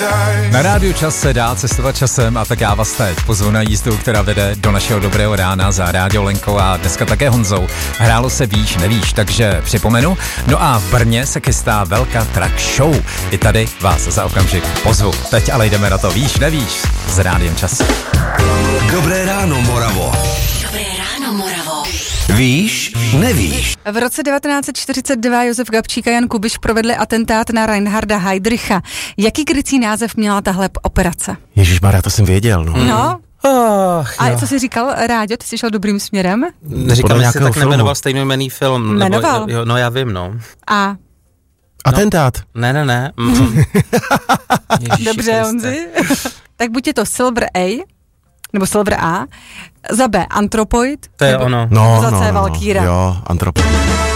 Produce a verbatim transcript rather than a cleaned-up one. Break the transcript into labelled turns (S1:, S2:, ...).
S1: Na rádiu Čas se dá cestovat časem a tak já vás teď pozvu na jízdu, která vede do našeho dobrého rána za Rádio Lenkou a dneska také Honzou. Hrálo se víš, nevíš, takže připomenu. No a v Brně se chystá velká track show. I tady vás za okamžik pozvu. Teď ale jdeme na to víš, nevíš s Rádiem Čas.
S2: Dobré ráno, Moravo.
S3: Dobré ráno, Moravo.
S2: Víš, nevíš.
S4: V roce devatenáct set čtyřicet dva Josef Gabčík a Jan Kubiš provedli atentát na Reinharda Heydricha. Jaký krycí název měla tahle operace?
S5: Ježišmarja, to jsem věděl, no.
S4: No.
S5: Oh,
S4: A co jsi říkal, Ráďo, ty jsi šel dobrým směrem?
S6: Neříkal, že se tak nejmenoval stejnojmenný film.
S4: Jmenoval.
S6: Nebo, jo, no já vím, no.
S4: A?
S5: Atentát.
S6: No, ne, ne, ne. Mm. Ježiši,
S4: Dobře, Honzi. Tak buď je to Silver A, nebo Silver A, za B Anthropoid,
S6: to je
S4: nebo
S6: ono.
S5: No,
S4: za
S5: no,
S4: C
S5: no,
S4: Valkýra.
S5: Jo, Anthropoid.